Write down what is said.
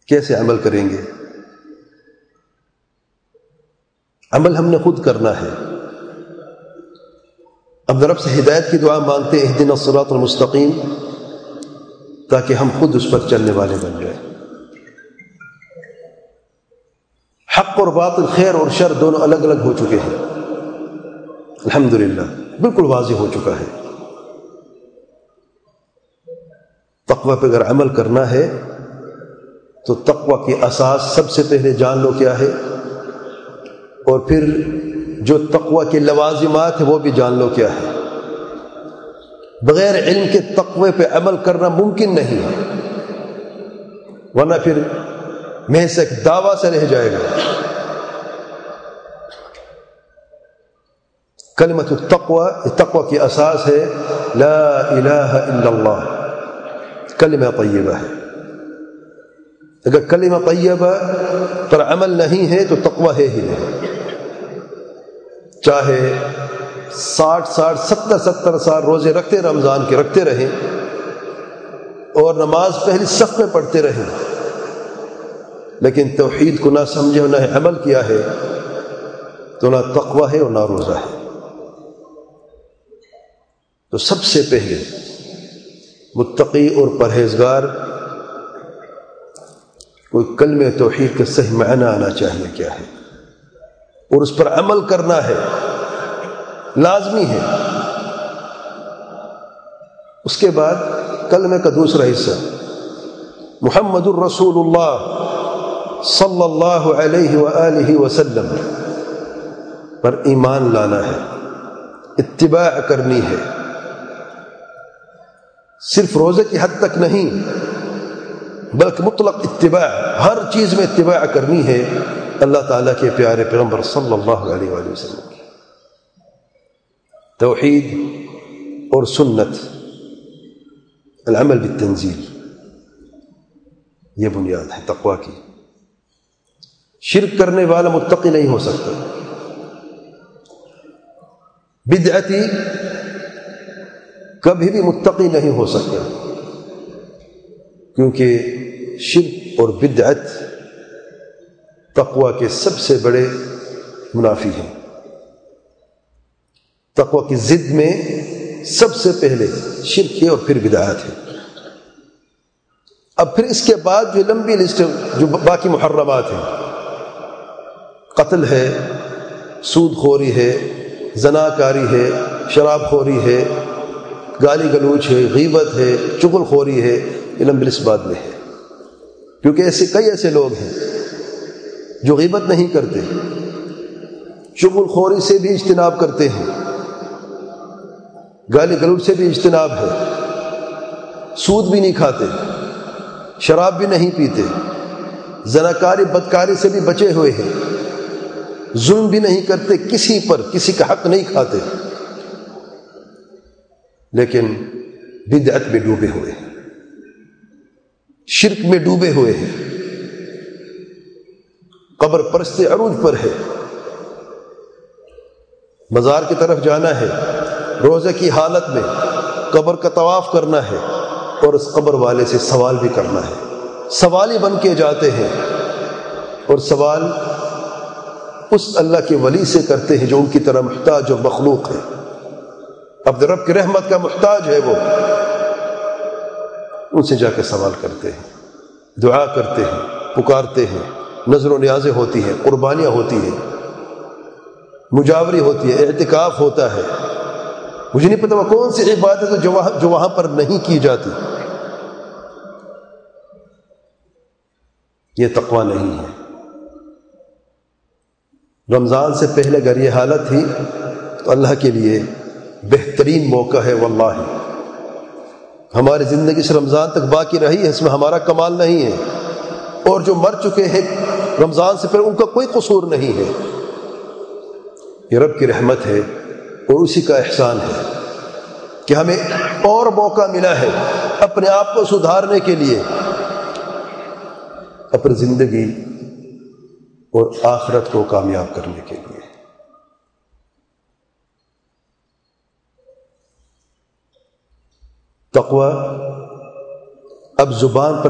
کیسے عمل کریں گے؟ عمل ہم نے خود کرنا ہے. اب رب سے ہدایت کی دعا مانگتے ہیں اہدنا الصراط المستقیم، تاکہ ہم خود اس پر چلنے والے بن جائیں. حق اور باطل، خیر اور شر دونوں الگ الگ ہو چکے ہیں الحمدللہ، بالکل واضح ہو چکا ہے. تقوی پہ اگر عمل کرنا ہے تو تقوی کی اساس سب سے پہلے جان لو کیا ہے، اور پھر جو تقوی کے لوازمات ہیں وہ بھی جان لو کیا ہے. بغیر علم کے تقوی پہ عمل کرنا ممکن نہیں ہے، ورنہ پھر محض ایک دعویٰ سے رہ جائے گا. کلمۃ التقوی، تقوی کی اساس ہے لا الہ الا اللہ، کلمہ طیبہ ہے. اگر کلمہ طیبہ پر عمل نہیں ہے تو تقوی ہے ہی نہیں. چاہے 60 سال روزے رکھتے رمضان کے رکھتے رہیں اور نماز پہلی صف میں پڑھتے رہیں، لیکن توحید کو نہ سمجھے نہ عمل کیا ہے تو نہ تقوی ہے اور نہ روزہ ہے. تو سب سے پہلے متقی اور پرہیزگار کوئی کلمہ توحید کا صحیح معنی آنا چاہیے کیا ہے، اور اس پر عمل کرنا ہے، لازمی ہے. اس کے بعد کلمہ کا دوسرا حصہ محمد الرسول اللہ صلی اللہ علیہ وآلہ وسلم پر ایمان لانا ہے، اتباع کرنی ہے. صرف روزے کی حد تک نہیں بلکہ مطلق اتباع، ہر چیز میں اتباع کرنی ہے اللہ تعالیٰ کے پیارے پیغمبر صلی اللہ علیہ وآلہ وسلم کی. توحید اور سنت، العمل بالتنزیل، یہ بنیاد ہے تقوی کی. شرک کرنے والا متقی نہیں ہو سکتا. بدعتی کبھی بھی متقی نہیں ہو سکتا، کیونکہ شرک اور بدعت تقوی کے سب سے بڑے منافی ہیں. تقوی کی ضد میں سب سے پہلے شرک ہے اور پھر بدعت ہے. اب پھر اس کے بعد جو لمبی لسٹ جو باقی محرمات ہیں، قتل ہے، سود خوری ہے، زناکاری ہے، شراب خوری ہے، گالی گلوچ ہے، غیبت ہے، چغل خوری ہے، یہ لمبی لسٹ بعد میں ہے. کیونکہ کئی ایسے لوگ ہیں جو غیبت نہیں کرتے، چغل خوری سے بھی اجتناب کرتے ہیں، گالی گلوچ سے بھی اجتناب ہے، سود بھی نہیں کھاتے، شراب بھی نہیں پیتے، زناکاری بدکاری سے بھی بچے ہوئے ہیں، ظلم بھی نہیں کرتے، کسی پر کسی کا حق نہیں کھاتے، لیکن بدعت میں ڈوبے ہوئے ہیں، شرک میں ڈوبے ہوئے ہیں، قبر پرستی عروج پر ہے. مزار کی طرف جانا ہے، روزے کی حالت میں قبر کا طواف کرنا ہے اور اس قبر والے سے سوال بھی کرنا ہے. سوالی بن کے جاتے ہیں اور سوال اس اللہ کے ولی سے کرتے ہیں جو ان کی طرح محتاج اور مخلوق ہے. عبد رب کی رحمت کا محتاج ہے، وہ ان سے جا کے سوال کرتے ہیں، دعا کرتے ہیں، پکارتے ہیں، نظر و نیازیں ہوتی ہیں، قربانیاں ہوتی ہیں، مجاوری ہوتی ہے، اعتکاف ہوتا ہے. مجھے نہیں پتا وہ کون سی عبادت ہے جو وہاں پر نہیں کی جاتی. یہ تقوی نہیں ہے. رمضان سے پہلے اگر یہ حالت تھی تو اللہ کے لیے بہترین موقع ہے. واللہ ہماری زندگی سے رمضان تک باقی رہی ہے، اس میں ہمارا کمال نہیں ہے، اور جو مر چکے ہیں رمضان سے پہلے ان کا کوئی قصور نہیں ہے. یہ رب کی رحمت ہے اور اسی کا احسان ہے کہ ہمیں اور موقع ملا ہے اپنے آپ کو سدھارنے کے لیے، اپنی زندگی اور آخرت کو کامیاب کرنے کے لیے. تقوی اب زبان پر